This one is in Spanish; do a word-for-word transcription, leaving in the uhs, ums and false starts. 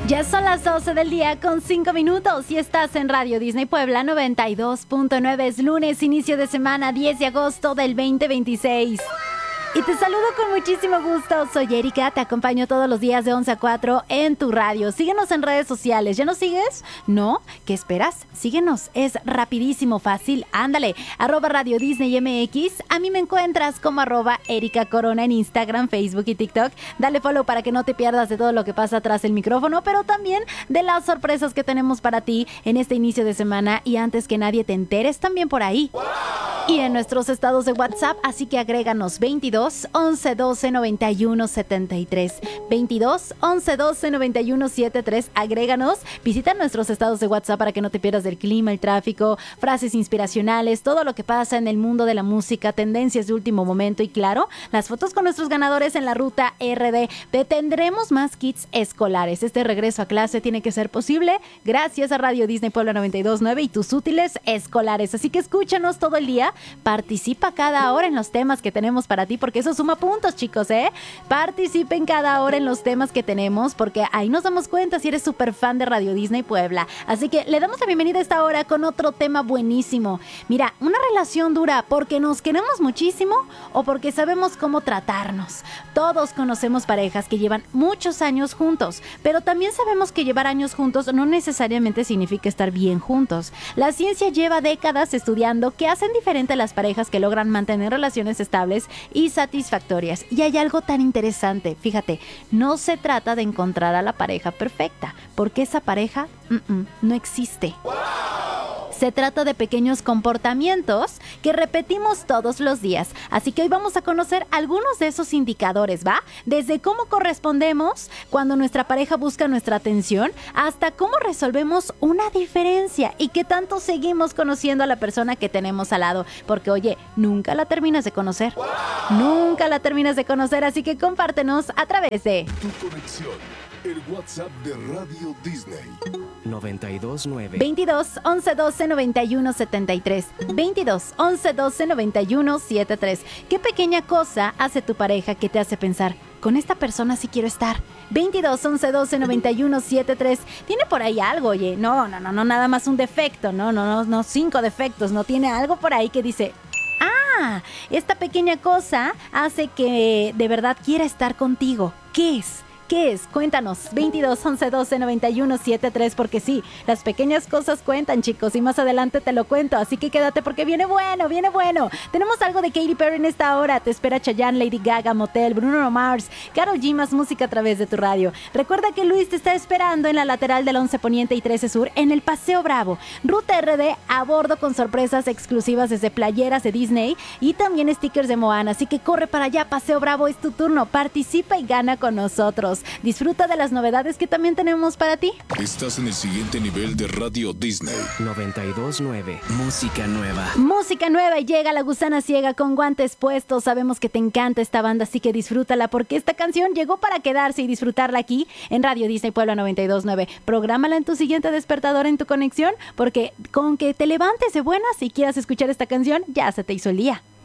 Ya son las doce del día con cinco minutos y estás en Radio Disney Puebla noventa y dos punto nueve. Es lunes, inicio de semana, diez de agosto del veinte veintiséis. Y te saludo con muchísimo gusto, soy Erika, te acompaño todos los días de once a cuatro en tu radio. Síguenos en redes sociales, ¿ya nos sigues? ¿No? ¿Qué esperas? Síguenos, es rapidísimo, fácil, ándale, arroba Radio Disney M X, a mí me encuentras como arroba Erika Corona en Instagram, Facebook y TikTok. Dale follow para que no te pierdas de todo lo que pasa tras el micrófono, pero también de las sorpresas que tenemos para ti en este inicio de semana y antes que nadie te enteres también por ahí. ¡Wow! Y en nuestros estados de WhatsApp, así que agréganos veintidós, once, doce, noventa y uno, setenta y tres. veintidós, once, doce, noventa y uno, setenta y tres. Agréganos, visita nuestros estados de WhatsApp para que no te pierdas del clima, el tráfico, frases inspiracionales, todo lo que pasa en el mundo de la música, tendencias de último momento y claro, las fotos con nuestros ganadores en la ruta R D. Te tendremos más kits escolares. Este regreso a clase tiene que ser posible gracias a Radio Disney Puebla noventa y dos punto nueve y tus útiles escolares. Así que escúchanos todo el día. Participa cada hora en los temas que tenemos para ti, porque eso suma puntos, chicos, ¿eh? Participen cada hora en los temas que tenemos, porque ahí nos damos cuenta si eres súper fan de Radio Disney Puebla. Así que le damos la bienvenida a esta hora con otro tema buenísimo. Mira, una relación dura porque nos queremos muchísimo o porque sabemos cómo tratarnos. Todos conocemos parejas que llevan muchos años juntos, pero también sabemos que llevar años juntos no necesariamente significa estar bien juntos. La ciencia lleva décadas estudiando qué hacen diferente a las parejas que logran mantener relaciones estables y satisfactorias. Y hay algo tan interesante, fíjate, no se trata de encontrar a la pareja perfecta, porque esa pareja mm-mm, no existe. ¡Wow! Se trata de pequeños comportamientos que repetimos todos los días. Así que hoy vamos a conocer algunos de esos indicadores, ¿va? Desde cómo correspondemos cuando nuestra pareja busca nuestra atención, hasta cómo resolvemos una diferencia y qué tanto seguimos conociendo a la persona que tenemos al lado. Porque, oye, nunca la terminas de conocer. ¡Wow! Nunca la terminas de conocer, así que compártenos a través de... Tu conexión, el WhatsApp de Radio Disney. noventa y dos nueve. veintidós, once, doce, noventa y uno, setenta y tres. veintidós, once, doce, noventa y uno, setenta y tres. ¿Qué pequeña cosa hace tu pareja que te hace pensar, con esta persona sí quiero estar? veintidós, once, doce, noventa y uno, setenta y tres. Tiene por ahí algo, oye. No, no, no, no, nada más un defecto. No, no, no, no, cinco defectos. No tiene algo por ahí que dice... Ah, esta pequeña cosa hace que de verdad quiera estar contigo. ¿Qué es? ¿Qué es? Cuéntanos, veintidós, once, doce, noventa y uno, setenta y tres, porque sí, las pequeñas cosas cuentan, chicos, y más adelante te lo cuento, así que quédate porque viene bueno, viene bueno. Tenemos algo de Katy Perry en esta hora, te espera Chayanne, Lady Gaga, Motel, Bruno Mars, Karol G, más música a través de tu radio. Recuerda que Luis te está esperando en la lateral del once Poniente y trece Sur, en el Paseo Bravo. Ruta R D a bordo con sorpresas exclusivas desde playeras de Disney y también stickers de Moana, así que corre para allá, Paseo Bravo, es tu turno, participa y gana con nosotros. Disfruta de las novedades que también tenemos para ti. Estás en el siguiente nivel de Radio Disney. noventa y dos nueve. Música nueva. Música nueva y llega La Gusana Ciega con guantes puestos. Sabemos que te encanta esta banda, así que disfrútala porque esta canción llegó para quedarse y disfrutarla aquí en Radio Disney Puebla noventa y dos nueve. Prográmala en tu siguiente despertador en tu conexión porque con que te levantes de buenas y quieras escuchar esta canción, ya se te hizo el día.